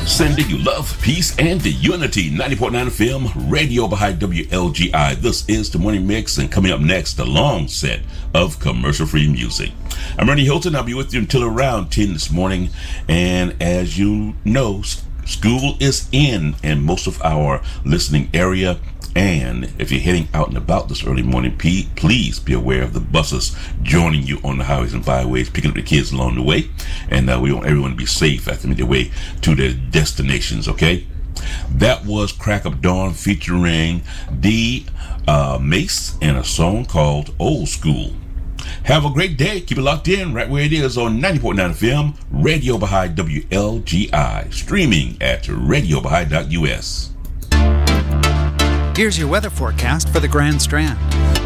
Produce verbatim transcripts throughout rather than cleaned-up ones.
Sending you love, peace, and the unity. ninety point nine F M, Radio Baha'i W L G I. This is the Morning Mix, and coming up next, a long set of commercial-free music. I'm Ernie Hilton. I'll be with you until around ten this morning. And as you know, school is in in most of our listening area. And if you're heading out and about this early morning, please be aware of the buses joining you on the highways and byways, picking up the kids along the way. And uh, we want everyone to be safe as they make their way to their destinations, okay? That was Crack of Dawn featuring D uh, Mace and a song called Old School. Have a great day. Keep it locked in right where it is on ninety point nine F M, Radio Baha'i W L G I, streaming at radio baha'i dot U S. Here's your weather forecast for the Grand Strand.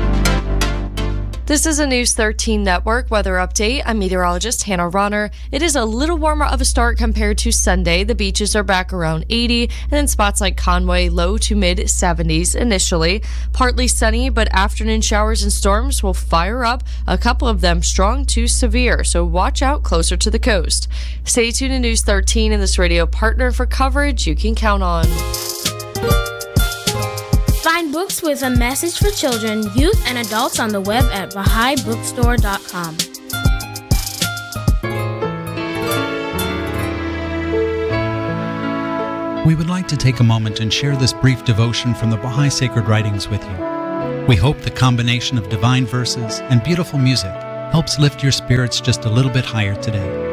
This is a News thirteen Network weather update. I'm meteorologist Hannah Ronner. It is a little warmer of a start compared to Sunday. The beaches are back around eighty, and in spots like Conway, low to mid seventies initially. Partly sunny, but afternoon showers and storms will fire up, a couple of them strong to severe, so watch out closer to the coast. Stay tuned to News thirteen and this radio partner for coverage you can count on. Find books with a message for children, youth, and adults on the web at baha'i bookstore dot com. We would like to take a moment and share this brief devotion from the Baha'i Sacred Writings with you. We hope the combination of divine verses and beautiful music helps lift your spirits just a little bit higher today.